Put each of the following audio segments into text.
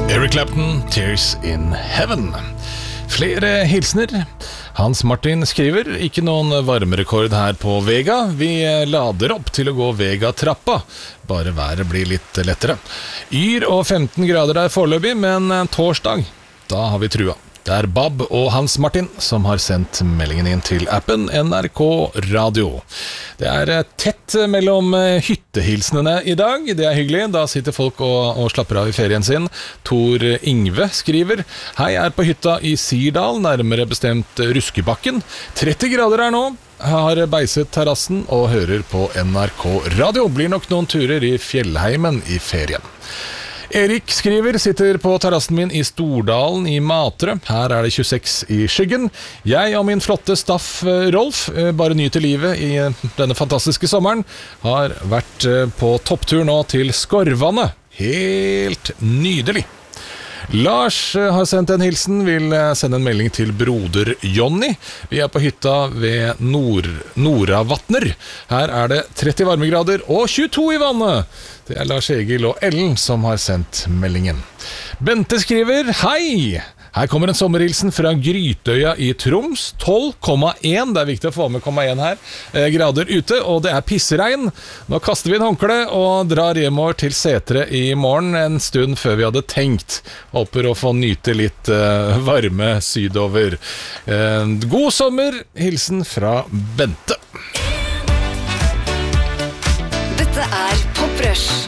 Eric Clapton, Tears in Heaven. Flere hilsner. Hans Martin skriver, ikke noen varmerekord her på Vega. Vi lader opp til å gå Vega-trappa. Bare været blir litt lettere. Yr og 15 grader er foreløpig, men torsdag, da har vi trua. Det er Bab og Hans Martin som har sendt meldingen inn til appen NRK Radio. Det er tett mellom hyttehilsnene i dag. Det er hyggelig. Da sitter folk og slapper av i ferien sin. Tor Ingve skriver, hei, er på hytta i Sirdal, nærmere bestemt Ruskebakken. 30 grader er nå. Har beiset terrassen og hører på NRK Radio. Blir nok noen turer i fjellheimen i ferien. Erik skriver, sitter på terrassen min i Stordalen i Matre. Her er det 26 i skyggen. Jeg og min flotte staff Rolf bare nyter livet i denne fantastiske sommeren. Har vært på topptur nå til Skorvannet. Helt nydelig. Lars har sendt en hilsen, vil sende en melding til broder Jonny. Vi er på hytta ved Noravatner. Her er det 30 varmegrader og 22 i vannet. Det er Lars Egil og Ellen som har sendt meldingen. Bente skriver, hei! Her kommer en sommerhilsen fra Grytøya i Troms. 12,1, det er viktig å få med 1,1 her, grader ute, og det er pisseregn. Nå kaster vi en håndkle og drar hjemover til Setre i morgen, en stund før vi hadde tenkt. Håper å få nyte litt varme sydover. God sommer, hilsen fra Bente. Dette er Pop Rush.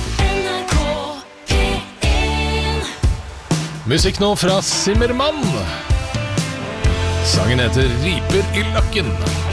Musikk nå fra Zimmermann. Sangen heter Riper i lakken.